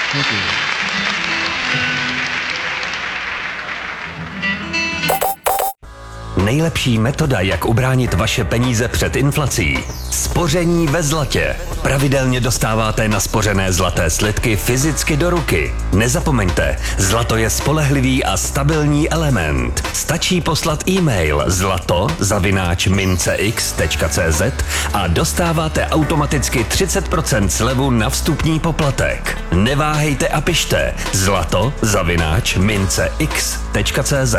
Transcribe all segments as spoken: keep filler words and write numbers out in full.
Nejlepší metoda, jak ubránit vaše peníze před inflací. Spoření ve zlatě. Pravidelně dostáváte naspořené zlaté slitky fyzicky do ruky. Nezapomeňte, zlato je spolehlivý a stabilní element. Stačí poslat e-mail zlato zavináč mincex tečka cz a dostáváte automaticky třicet procent slevu na vstupní poplatek. Neváhejte a pište zlato zavináč mincex tečka cz.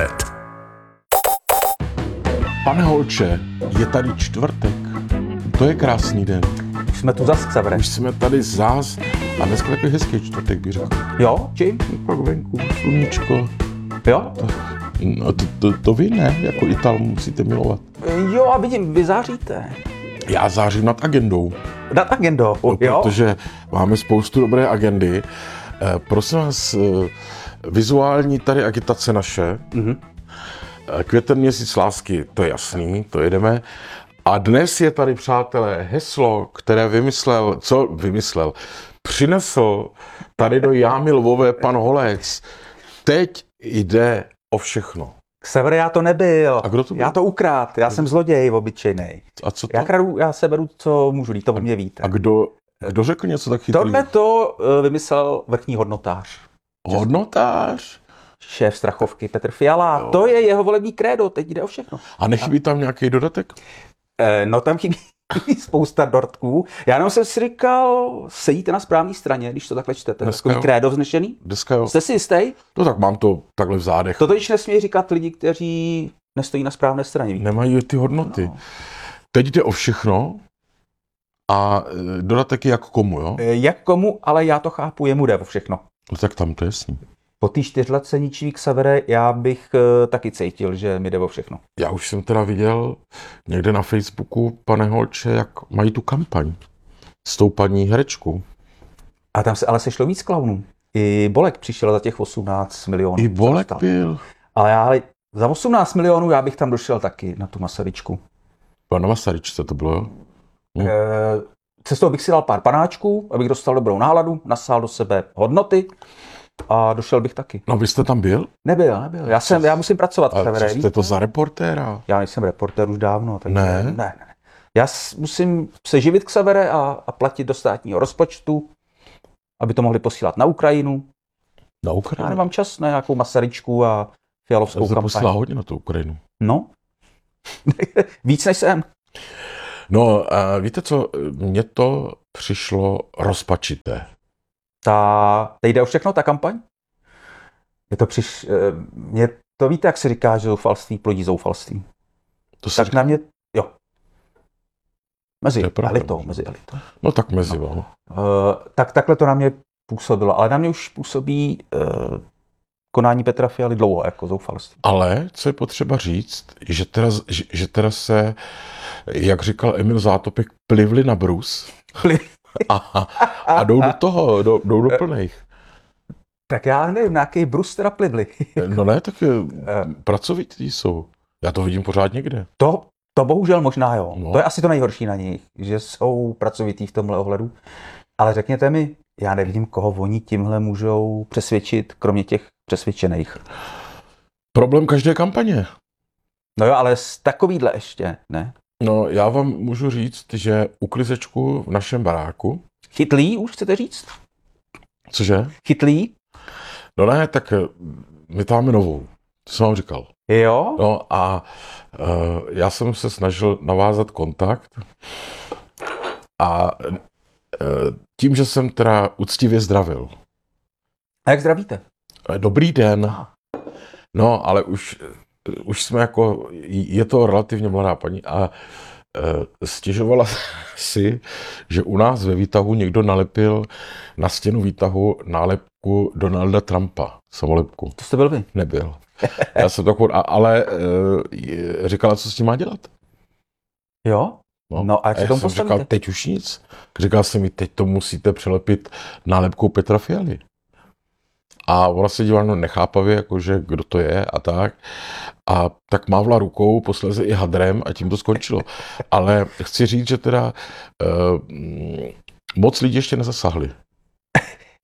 Pane Holče, je tady čtvrtek. To je krásný den. Už jsme tu zas, Xavere. Už jsme tady zás a dneska takový hezký čtvrtek, bych řekl. Jo, čím? Pak venku, sluníčko. Jo? To, no, to, to, to vy ne, jako Ital musíte milovat. Jo, a vidím, vy záříte. Já zářím nad agendou. Nad agendou, no, jo? Protože máme spoustu dobré agendy. Eh, prosím vás, eh, vizuální tady agitace naše. Mm-hmm. Květen, měsíc lásky, to je jasný, to jedeme. A dnes je tady, přátelé, heslo, které vymyslel, co vymyslel, přinesl tady do Jámy Lvové pan Holec. Teď jde o všechno. Xavere, já to nebyl. A kdo to byl? Já to ukrát, já jsem zloděj obyčejnej. A co to? Já kradu, já se beru, co můžu, to o mě víte. A kdo, kdo řekl něco tak chytrý? Tohle to vymyslel vrchní hodnotář. Hodnotář? Šéf Strachovky Petr Fiala. Jo. To je jeho volební krédo, teď jde o všechno. A nechybí tam nějaký dodatek? E, no tam chybí spousta dortků. Já jenom jsem si říkal, sedíte na správné straně, když to takhle čtete. Takový krédo vznešený? Dneska jo. Jste si jistý? No tak mám to takhle v zádech. To totiž nesmí říkat lidi, kteří nestojí na správné straně. Nemají ty hodnoty. No. Teď jde o všechno a dodatek je jak komu, jo? E, jak komu, ale já to chápu, jemu jde o všechno. No tak tam to je jasný. Po té čtyřletce ničivý Xavere, já bych uh, taky cítil, že mi jde o všechno. Já už jsem teda viděl někde na Facebooku, pane Holče, jak mají tu kampaň s tou paní herečkou. A tam se ale sešlo víc klaunů. I Bolek přišel za těch osmnáct milionů. I Bolek byl. Ale já za osmnáct milionů já bych tam došel taky na tu Masaryčku. Na Masaryčce to bylo, jo? Hm. E, cestou bych si dal pár panáčků, abych dostal dobrou náladu, nasál do sebe hodnoty. A došel bych taky. No vy jste tam byl? Nebyl, nebyl. Já, jsem, já musím pracovat. A co jste to za reportéra? Já nejsem reportér už dávno. Takže ne? Ne, ne. Já musím se živit Xavere a, a platit do státního rozpočtu, aby to mohli posílat na Ukrajinu. Na Ukrajinu? Já nemám čas na nějakou Masaryčku a Fialovskou kampaň. Já posílá hodně na tu Ukrajinu. No. Víc než jsem. No, a víte co, mně to přišlo rozpačité. Ta, teď jde o všechno, ta kampaň? Je to přiš... Mě to víte, jak se říká, že zoufalství plodí zoufalství. To se tak říká... na mě, jo. Mezi elitou, mezi elitou. No tak mezi, no. Uh, tak takhle to na mě působilo, ale na mě už působí uh, konání Petra Fialy dlouho, jako zoufalství. Ale co je potřeba říct, že teda, že, že teda se, jak říkal Emil Zátopek, plivli na brus. A, a jdou do toho, jdou, jdou do plných. Tak já nevím, na jaký brus teda plivli. No ne, tak pracovití jsou. Já to vidím pořád někde. To, to bohužel možná jo. No. To je asi to nejhorší na nich, že jsou pracovití v tomhle ohledu. Ale řekněte mi, já nevidím, koho oni tímhle můžou přesvědčit, kromě těch přesvědčených. Problém každé kampaně. No jo, ale z takovýhle ještě, ne? No, já vám můžu říct, že uklizečku v našem baráku... Chytlý už chcete říct? Cože? Chytlý? No ne, tak my tam máme novou. To jsem vám říkal. Jo? No a uh, já jsem se snažil navázat kontakt a uh, tím, že jsem teda úctivě zdravil. A jak zdravíte? Dobrý den. No, ale už... Už jsme jako, je to relativně mladá paní a e, stěžovala si, že u nás ve výtahu někdo nalepil na stěnu výtahu nálepku Donalda Trumpa, samolepku. To jste byl vy? Nebyl. Já jsem takový, ale e, říkala, co s tím má dělat. Jo? No, no a, a já jsem říkal, teď už nic. Říkal jsem mi, teď to musíte přelepit nálepkou Petra Fialy. A ona se dívala no nechápavě, jakože kdo to je a tak. A tak mávla rukou, posléze i hadrem a tím to skončilo. Ale chci říct, že teda uh, moc lidí ještě nezasáhli.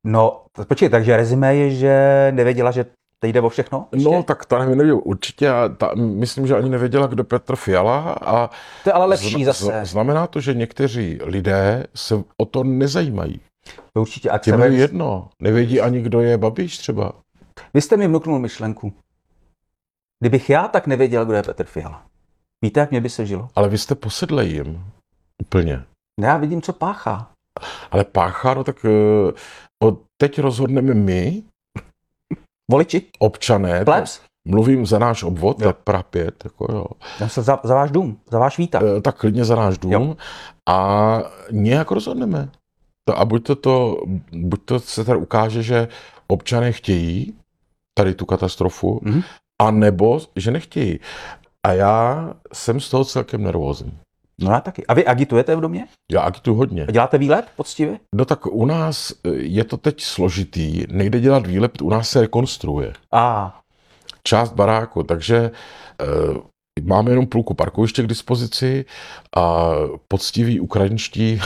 No, počkej, takže rezime je, že nevěděla, že teď jde o všechno? Ještě? No, tak ta nevěděla určitě. A ta, myslím, že ani nevěděla, kdo Petr Fiala. A to je ale lepší zna, zase. Znamená to, že někteří lidé se o to nezajímají. To určitě. A Těm je jedno. Nevědí ani, kdo je Babiš třeba. Vy jste mi vnuknul myšlenku. Kdybych já tak nevěděl, kdo je Petr Fiala. Víte, jak mě by se žilo? Ale vy jste posedlej jim. Úplně. Já vidím, co páchá. Ale páchá, no tak uh, teď rozhodneme my, voliči, občané, plebs. Mluvím za náš obvod, tak Praha pět, jako jo. Já se za, za váš dům, za váš výtah. Uh, tak klidně za náš dům jo. A nějak rozhodneme. To, a buď to, to, buď to se tady ukáže, že občané chtějí tady tu katastrofu, mm-hmm. a nebo, že nechtějí. A já jsem z toho celkem nervózní. No já taky. A vy agitujete v domě? Já agituju hodně. A děláte výlet poctivě? No tak u nás je to teď složitý, nejde dělat výlet, u nás se rekonstruuje. A. Část baráku, takže e, máme jenom půlku parkoviště k dispozici a poctiví ukrajinští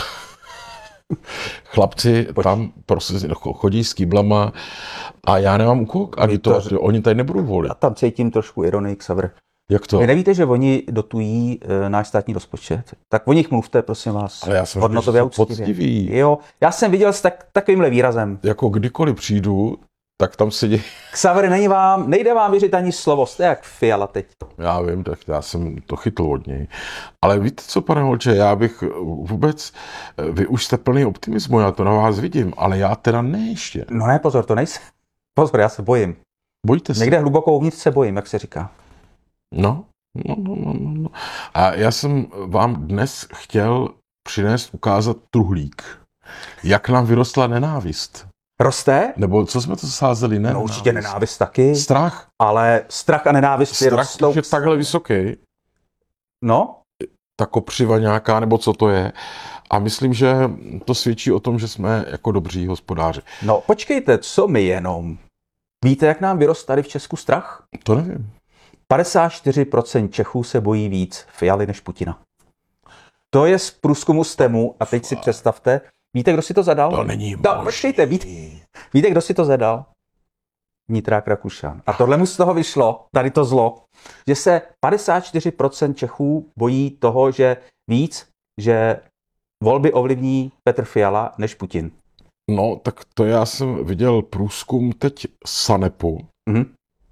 chlapci Pojď. tam prostě chodí s kýblama a já nemám u koho agitovat, to... oni tady nebudou volit. Já tam cítím trošku ironii, Xaver. Jak to? Vy nevíte, že oni dotují e, náš státní rozpočet? Tak o nich mluvte, prosím vás. Ale já jsem hodnotově poctivý. Jo, já jsem viděl s tak, takovýmhle výrazem. Jako kdykoliv přijdu, tak tam sedí. Xaver, není vám, nejde vám věřit ani slovo, jste jak Fiala teď. Já vím, tak já jsem to chytl od něj. Ale víte co, pane Holče, já bych vůbec, vy už jste plný optimismu, já to na vás vidím, ale já teda ne ještě. No ne, pozor, to nejsem. Pozor, já se bojím. Bojíte se? Někde hluboko uvnitř se bojím, jak se říká. No, no, no, no, no. A já jsem vám dnes chtěl přinést, ukázat truhlík. Jak nám vyrostla nenávist. Roste? Nebo co jsme to sázeli? Ne, no určitě nenávist. nenávist taky. Strach. Ale strach a nenávist Strach rostou. je takhle vysoký. No? Ta kopřiva nějaká, nebo co to je. A myslím, že to svědčí o tom, že jsme jako dobří hospodáři. No počkejte, co my jenom? Víte, jak nám vyrost tady v Česku strach? To nevím. padesát čtyři procent Čechů se bojí víc Fialy než Putina. To je z průzkumu STEMu a teď si představte, víte, kdo si to zadal? To není možný. No, počkejte, víte, víte, kdo si to zadal? Vnitrák Rakušan. A tohle mu z toho vyšlo, tady to zlo, že se padesát čtyři procent Čechů bojí toho, že víc, že volby ovlivní Petr Fiala než Putin. No, tak to já jsem viděl průzkum teď SANEPu, mm-hmm.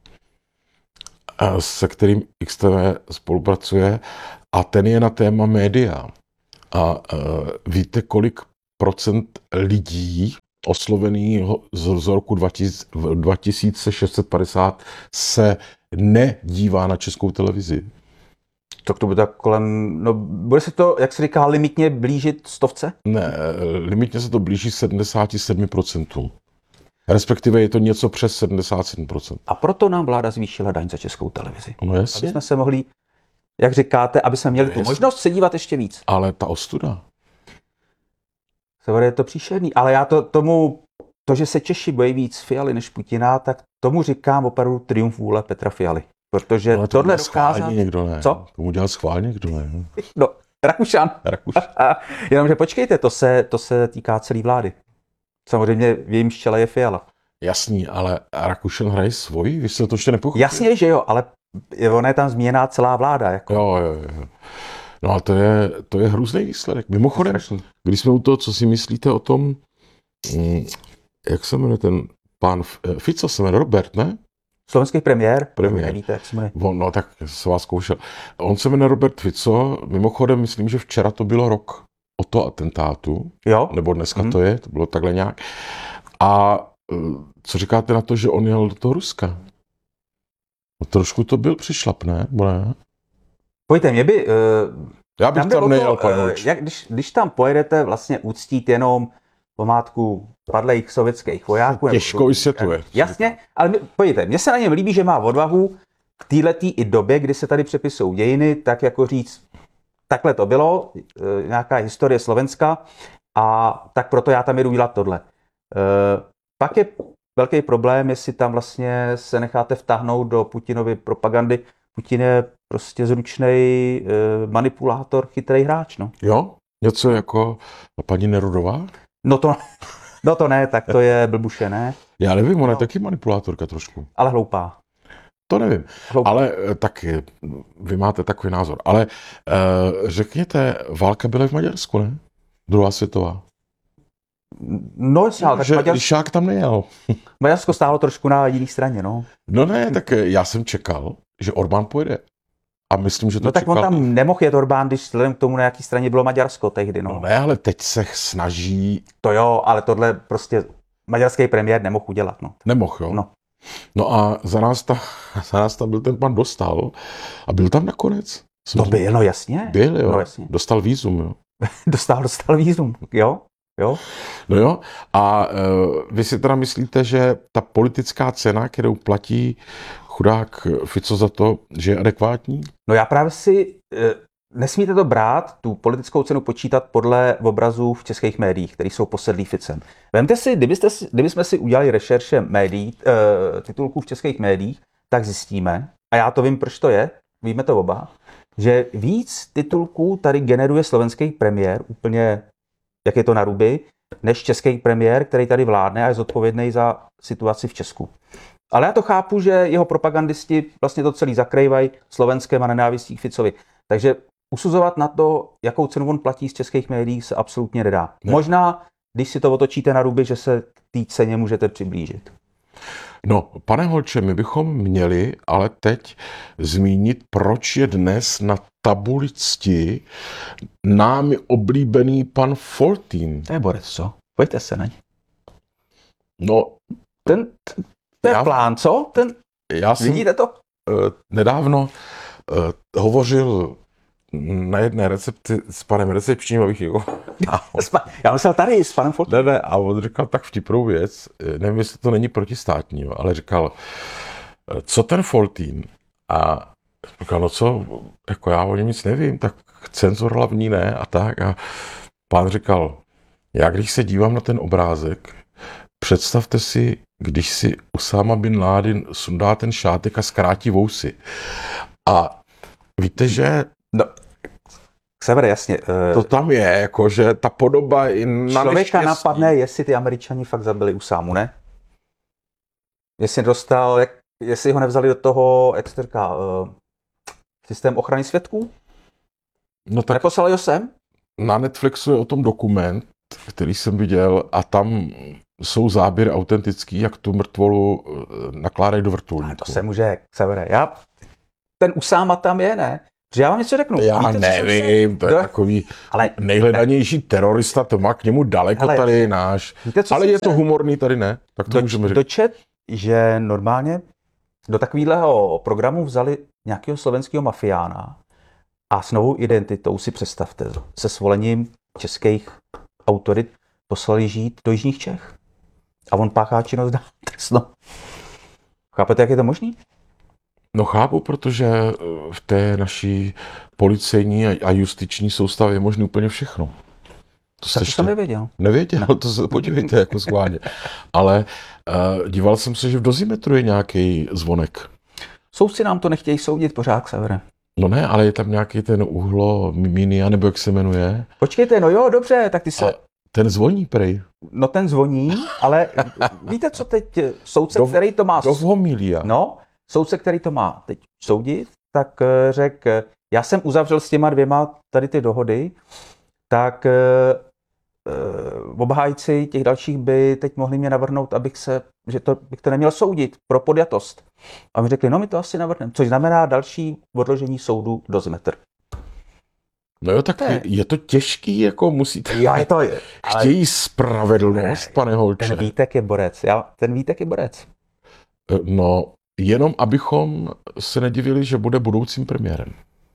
se kterým X T V spolupracuje a ten je na téma média. A uh, víte, kolik procent lidí oslovených z, z roku dva tisíce šest set padesát se nedívá na Českou televizi? Tak to bude tak kolem, no bude se to, jak se říká, limitně blížit stovce? Ne, limitně se to blíží sedmdesát sedm procent. Respektive je to něco přes sedmdesát sedm procent. A proto nám vláda zvýšila daň za Českou televizi. No jasně. Aby jsme se mohli, jak říkáte, aby jsme měli tu možnost se dívat ještě víc. Ale ta ostuda. Severe, je to příšerný, ale já to tomu, to, že se Češi bojí víc Fialy než Putina, tak tomu říkám opravdu triumf vůle Petra Fialy. Protože ale to tohle dokázat... někdo ne. Co? Tomu dělal schválně někdo ne. No, Rakušan. Rakušan. Jenomže počkejte, to se, to se týká celé vlády. Samozřejmě v jejím čele je Fiala. Jasný, ale Rakušan hraje svoji? Vy jste to ještě nepochopili? Jasně, že jo, ale ona je tam změněná celá vláda. Jako. Jo, jo, jo. No a to je, to je hrůzný výsledek. Mimochodem, když jsme u toho, co si myslíte o tom, jak se jmenuje ten pán Fico, se jmenuje Robert, ne? Slovenský premiér. Premiér. Nevíte, jak se jmenuje. On, no tak se vás zkoušel. On se jmenuje Robert Fico, mimochodem myslím, že včera to bylo rok o to atentátu. Jo. Nebo dneska hmm. to je, to bylo takhle nějak. A co říkáte na to, že on jel do toho Ruska? No, trošku to byl přišlap, ne? ne? Pojďte, mě by... Uh, Já bych tam, tam nejel, to, uh, jak, když, když tam pojedete vlastně uctít jenom památku padlých sovětských vojáků... Těžko vysvětluje. Jasně, ale my, pojďte, mně se na něm líbí, že má odvahu v této i době, kdy se tady přepisují dějiny, tak jako říct, takhle to bylo, uh, nějaká historie Slovenska, a tak proto já tam jedu dělat tohle. Uh, pak je velký problém, jestli tam vlastně se necháte vtáhnout do Putinovy propagandy. Putin je prostě zručnej uh, manipulátor, chytrý hráč, no. Jo? Něco jako paní Nerudová? No to, No to ne, tak to je blbuše, ne? Já nevím, ona No. je taky manipulátorka trošku. Ale hloupá. To nevím. Hloupá. Ale eh, tak eh, vy máte takový názor. Ale uh, řekněte, válka byla v Maďarsku, ne? Druhá světová. No jasně, ale tak Že Maďarsko, Lišák tam nejel. Maďarsko stálo trošku na jiné straně, no. No ne, tak eh, já jsem čekal, že Orbán pojede. A myslím, že to No tak čekal. on tam nemohl jet Orbán, když vzhledem k tomu, na jaký straně bylo Maďarsko tehdy, no. No ne, ale teď se snaží... To jo, ale tohle prostě maďarský premiér nemohl udělat, no. Nemohl, jo? No. No a za nás, ta, za nás tam byl ten pan Dostál a byl tam nakonec. To byl, no jasně. Byl, jo. No jasně. Dostal vízum, jo. Dostal, dostal vízum, jo? Jo? No jo, a uh, vy si teda myslíte, že ta politická cena, kterou platí chudák Fico za to, že je adekvátní? No já právě si, eh, nesmíte to brát, tu politickou cenu počítat podle obrazů v českých médiích, které jsou posedlí Ficem. Vemte si, kdybyste, si- kdybychom si udělali rešerše médií, eh, titulků v českých médiích, tak zjistíme, a já to vím, proč to je, víme to oba, že víc titulků tady generuje slovenský premiér, úplně jak je to na ruby, než český premiér, který tady vládne a je zodpovědný za situaci v Česku. Ale já to chápu, že jeho propagandisti vlastně to celý zakrývají Slovenskem a nenávistí k Ficovi. Takže usuzovat na to, jakou cenu on platí z českých médií, se absolutně nedá. Ne. Možná, když si to otočíte na ruby, že se k té ceně můžete přiblížit. No, pane Holče, my bychom měli ale teď zmínit, proč je dnes na tabuli cti námi oblíbený pan Foltín. To je borec, co? Pojďte se na ně. No, Ten, ten, ten Já- plán, co? Ten, já jsem vidíte to? uh, nedávno uh, hovořil na jedné recepci s panem recepčním, abych jako... Já myslel tady s panem Foltinem. Ne, ne, a on říkal tak vtipnou věc, nevím, jestli to není protistátní, jo, ale říkal, co ten Foltín? A říkal, no co, jako já o něm nic nevím, tak cenzor hlavní ne a tak. A pán říkal, já když se dívám na ten obrázek, představte si, když si Usáma bin Ládin sundá ten šátek a zkrátí vousy. A víte, že No, Severe, jasně. to tam je, jako, že ta podoba i na Člověka neštěstí. napadne, jestli ty Američani fakt zabili Usámu, ne? Jestli dostal, jak, jestli ho nevzali do toho, jak se to říká, uh, systém ochrany svědků? No tak Neposlali ho sem? na Netflixu je o tom dokument, který jsem viděl a tam jsou záběry autentický, jak tu mrtvolu eh, nakládají do vrtulníku. To se může, Severe. Já, ten Usáma tam je, ne? Že já vám něco řeknu. Já Víte, co jsem nevím, to je Do- takový Ale nejhledanější terorista, to má k němu daleko Hele, tady náš. víte, co Ale jsem je to se- humorný, tady ne, tak to do, můžeme říct. dočet, že normálně do takového programu vzali nějakého slovenského mafiána a s novou identitou, si představte, se svolením českých autorit poslali žít do jižních Čech. A on páchá činnost dál trestnou. Chápete, jak je to možný? No chápu, protože eh, v té naší policejní a a justiční soustavě je možné úplně všechno. To Tak jste to ještě jsem nevěděl. nevěděl, to se podívejte jako schválně. Ale uh, díval jsem se, že v dozimetru je nějaký zvonek. Soudci nám to nechtějí soudit pořád, Severe. No ne, ale je tam nějaký ten uhlo minia, nebo jak se jmenuje. Počkejte, no jo, dobře, tak ty se... A ten zvoní prej. No ten zvoní, ale víte, co teď soudce, Do- který to má... Do homilia. No, soudce, který to má teď soudit, tak eh, řekl, eh, já jsem uzavřel s těma dvěma tady ty dohody, tak eh, eh, obhájci těch dalších by teď mohli mě navrhnout, abych se, že to, bych to neměl soudit pro podjatost. A mi řekli, no my to asi navrhneme, což znamená další odložení soudu do Zimetr. No jo, tak To je- je to těžký, jako musíte... Já je to, ale Chtějí spravedlnost, pane Holče. ten Vítek je borec, já, ten Vítek je borec. No, jenom abychom se nedivili, že bude budoucím premiérem.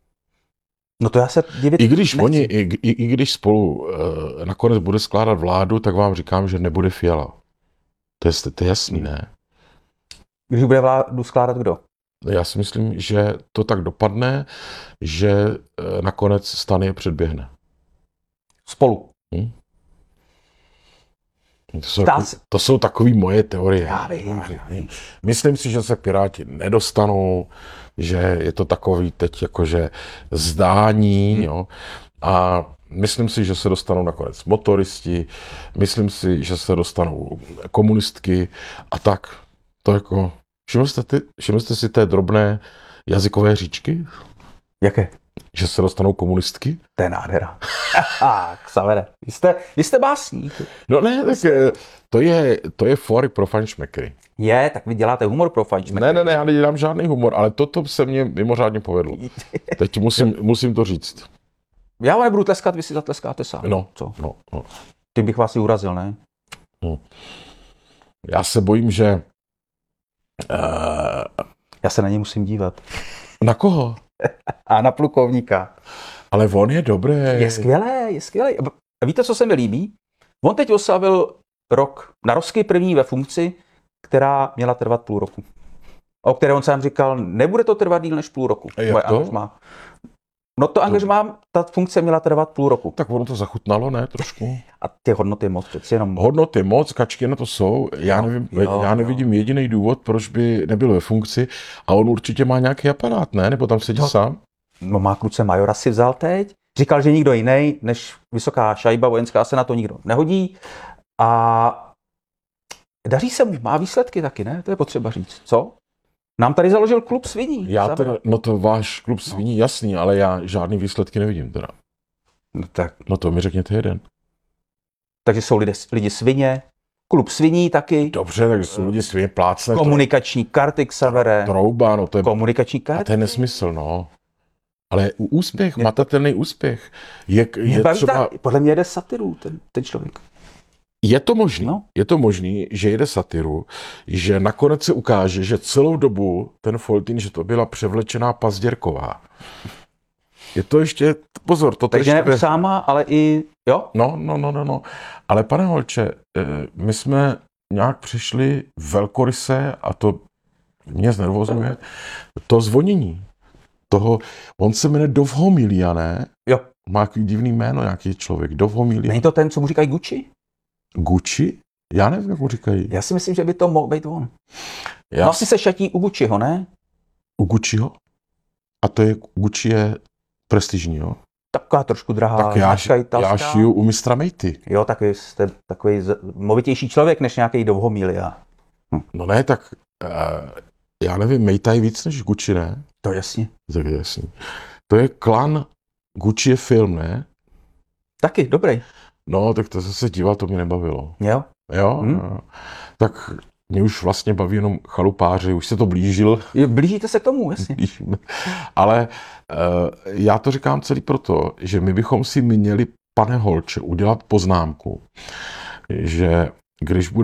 No to já se divit I když nechci. oni, i, i, i když spolu uh, nakonec bude skládat vládu, tak vám říkám, že nebude Fiala. To je, to je jasný, ne? Když bude vládu skládat kdo? Já si myslím, že to tak dopadne, že uh, nakonec STAN je předběhne. Spolu. Hm? To jsou, Dá jako, se- to jsou takové moje teorie. Já vím, já vím. Myslím si, že se Piráti nedostanou, že je to takový teď jakože zdání, Hm. jo. A Myslím si, že se dostanou nakonec motoristi, myslím si, že se dostanou komunistky a tak. To jako, všiml jste, ty, všiml jste si té drobné jazykové říčky? Jaké? Že se dostanou komunistky? To je nádhera. Ah, Xavere, vy jste, vy jste básník. No ne, tak eh, to je, to je fóry pro fajnšmekry. Je, tak vy děláte humor pro fajnšmekry. Ne, ne, ne, já nedělám žádný humor, ale toto se mně mimořádně povedlo. Teď musím, musím to říct. Já vám nebudu tleskat, vy si zatleskáte sám. No, Co? no, no. Tím bych vás i urazil, ne? no. Já se bojím, že... Uh, Já se na něj musím dívat. na koho? A na plukovníka. Ale on je dobrý. Je skvělé, je skvělé. A víte, co se mi líbí? On teď oslavil rok, narovský první ve funkci, která měla trvat půl roku. O které on sám říkal, nebude to trvat díl než půl roku. Jak Moje to? angažmá. No to angažmá, ta funkce měla trvat půl roku. Tak ono to zachutnalo, ne, trošku. A těch hodnot je moc, přeci jenom. Hodnoty moc, kačky na to jsou. Já, nevím, jo, já nevidím jediný důvod, proč by nebyl ve funkci. A on určitě má nějaký aparát, ne? Nebo tam sedí No. sám? No má kluce majora si vzal teď. Říkal, že nikdo jiný než vysoká šajba vojenská se na to nikdo nehodí. A daří se mu, má výsledky taky, ne? To je potřeba říct. Co? Nám tady založil klub sviní. Já Xaver. teda, no to váš klub sviní, jasný, ale já žádný výsledky nevidím teda. No tak. No to mi řekněte jeden. Takže jsou lidé, lidi svině, klub sviní taky, Dobře, tak jsou lidi svině plácne. komunikační karty Xavere, Trouba, no to je, komunikační a karty. to je nesmysl, no. Ale úspěch, matatelný úspěch. Je, Mě je, baví třeba, ta, podle mě jede satiru ten, ten člověk. je to možný, No. je to možný, že jede satiru, že nakonec se ukáže, že celou dobu ten Foltín, že to byla převlečená Pazděrková. Je to ještě, pozor, to Takže ještě... ne Usáma, ale i, jo? No, no, no, no, no. Ale pane Holče, eh, my jsme nějak přišli velkoryse, a to mě znervozňuje, to zvonění. Toho, on se jmenuje Dovhomilia, ne? Jo. Má takový divný jméno, nějaký člověk. Dovhomilia. Není to ten, co mu říkají Gucci? Gucci? Já nevím, jak mu říkají. Já si myslím, že by to mohl být on. Já No asi se šatí u Gucciho, ne? u Gucciho? A to je, Gucci je prestižní, jo? Taková trošku drahá Tak já, značka já italská. šiju u mistra Mejty. Jo, tak vy jste takový z- movitější člověk, než nějaký Dovhomilia. No ne, tak uh, já nevím, Mejta je víc než Gucci, ne? To jasně. Tak je jasný. To je klan, Gucci je film, ne? Taky, dobrý. No, tak to se dívat, to mě nebavilo. Jo? Jo? Hmm. Hmm. Tak mě už vlastně baví jenom chalupáři, už se to blížil. Blížíte se k tomu, jasně. Blížíme. Ale uh, já to říkám celý proto, že my bychom si měli, pane Holče, udělat poznámku, že když bude